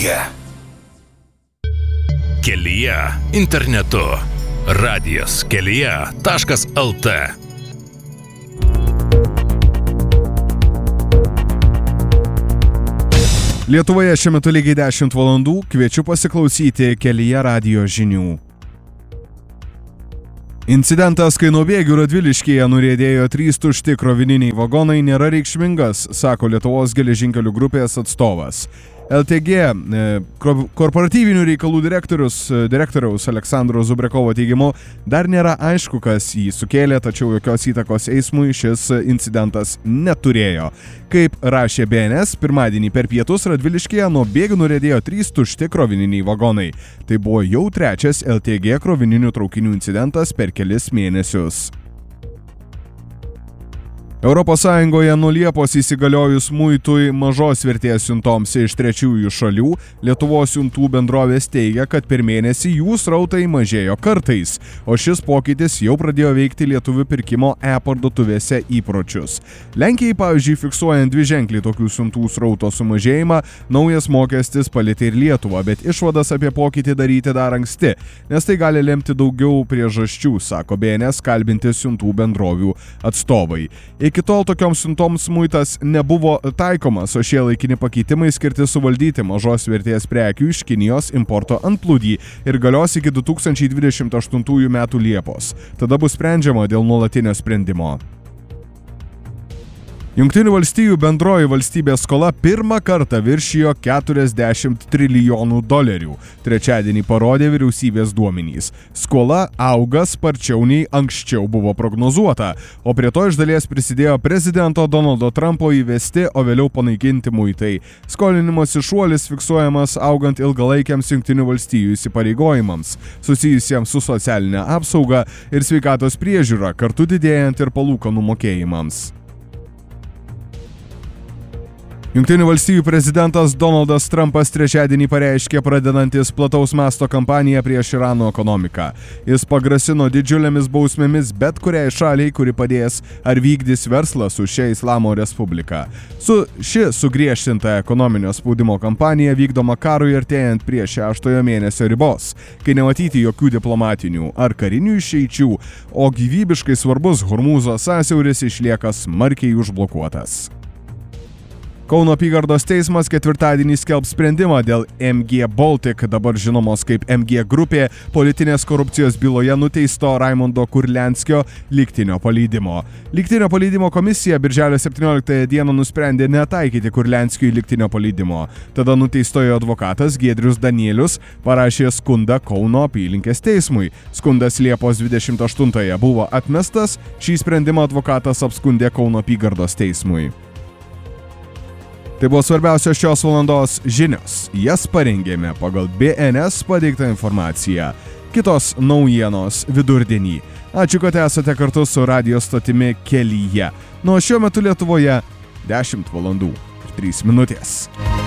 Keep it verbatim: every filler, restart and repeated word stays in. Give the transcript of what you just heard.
Kelyje. Kelyje internetu. Radijas kelyje taškas lt. Lietuvoje šiuo metu lygiai dešimt valandų, kviečiu pasiklausyti Kelyje radijo žinių. Incidentas, kai nuo bėgių Radviliškyje nuriedėjo trys tušti krovininiai vagonai, nėra reikšmingas, sako Lietuvos geležinkelių grupės atstovas. L T G korporatyvinių reikalų direktorius, direktoriaus Aleksandro Zubrekovo teigimu, dar nėra aišku, kas jį sukėlė, tačiau jokios įtakos eismui šis incidentas neturėjo. Kaip rašė B N S, pirmadienį per pietus Radviliškyje nuo bėgių nuriedėjo trys tušti krovininiai vagonai. Tai buvo jau trečias L T G krovininių traukinių incidentas per kelis mėnesius. Europos Sąjungoje nuo Liepos įsigaliojus muitui mažos vertės siuntoms iš trečiųjų šalių, Lietuvos siuntų bendrovės teigia, kad per mėnesį jų srautai mažėjo kartais, o šis pokytis jau pradėjo veikti lietuvių pirkimo e-parduotuvėse įpročius. Lenkijai, pavyzdžiui, fiksuojant dviženklį tokių siuntų srauto sumažėjimą, naujas mokestis palietė ir Lietuvą, bet išvadas apie pokytį daryti dar anksti, nes tai gali lemti daugiau priežasčių, sako B N S kalbinti siuntų bendrovių atstovai. Iki tol tokioms siuntoms muitas nebuvo taikomas, o šie laikini pakeitimai skirti suvaldyti mažos vertės prekių iš Kinijos importo antplūdį ir galios iki du tūkstančiai dvidešimt aštuntųjų metų Liepos. Tada bus sprendžiama dėl nuolatinio sprendimo. Jungtinių valstijų bendroji valstybės skola pirmą kartą viršijo keturiasdešimt trilijonų dolerių. Trečiadienį parodė vyriausybės duomenys. Skola auga sparčiau nei anksčiau buvo prognozuota, o prie to iš dalies prisidėjo prezidento Donaldo Trumpo įvesti, o vėliau panaikinti muitai. Skolinimosi šuolis fiksuojamas augant ilgalaikiams Jungtinių valstijų įsipareigojimams, susijusiems su socialinė apsauga ir sveikatos priežiūra, kartu didėjant ir palūkanų mokėjimams. Jungtinių valstijų prezidentas Donaldas Trumpas trečiadienį pareiškė pradedantis plataus masto kampaniją prieš Irano ekonomiką. Jis pagrasino didžiulėmis bausmėmis bet kuriai šaliai, kuri padės ar vykdys verslą su šia Islamo Respublika. Su ši sugriežtinta ekonominio spaudimo kampanija vykdoma karui artėjant prie šeštojo mėnesio ribos, kai nematyti jokių diplomatinių ar karinių išeičių, o gyvybiškai svarbus Hormūzo sąsiauris išlieka smarkiai užblokuotas. Kauno apygardos teismas ketvirtadienį skelbs sprendimą dėl M G Baltic, dabar žinomos kaip M G grupė, politinės korupcijos byloje nuteisto Raimondo Kurlianskio lygtinio paleidimo. Lygtinio paleidimo komisija birželio septynioliktąją dieną nusprendė netaikyti Kurlianskiui lygtinio paleidimo. Tada nuteistojo advokatas Giedrius Danielius parašė skundą Kauno apylinkės teismui. Skundas Liepos dvidešimt aštuntąją buvo atmestas, šį sprendimą advokatas apskundė Kauno apygardos teismui. Tai buvo svarbiausios šios valandos žinios. Jas parengėme pagal B N S pateiktą informaciją. Kitos naujienos vidurdienį. Ačiū, kad esate kartu su radijo stotimi Kelyje. Nuo šiuo metu Lietuvoje dešimt valandų ir trys minutės.